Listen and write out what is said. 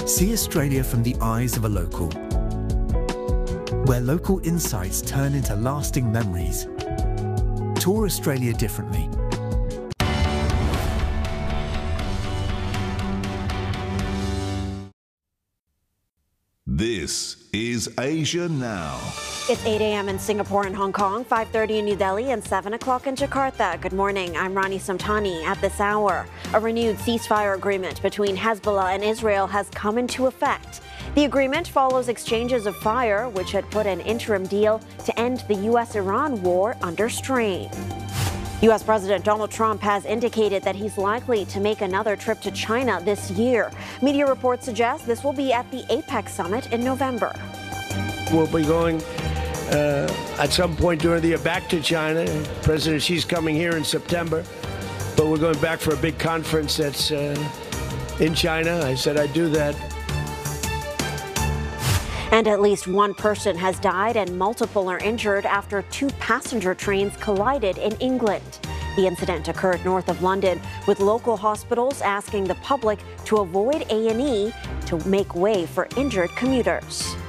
See Australia from the eyes of a local, where local insights turn into lasting memories. Tour Australia differently. This is Asia Now. It's 8 a.m. in Singapore and Hong Kong, 5:30 in New Delhi, and 7 o'clock in Jakarta. Good morning. I'm Rani Samtani. At this hour, a renewed ceasefire agreement between Hezbollah and Israel has come into effect. The agreement follows exchanges of fire, which had put an interim deal to end the U.S.-Iran war under strain. U.S. President Donald Trump has indicated that he's likely to make another trip to China this year. Media reports suggest this will be at the APEC summit in November. We'll be going at some point during the year back to China. President Xi's coming here in September, but we're going back for a big conference that's in China. I said I'd do that. And at least one person has died and multiple are injured after two passenger trains collided in England. The incident occurred north of London, with local hospitals asking the public to avoid A&E to make way for injured commuters.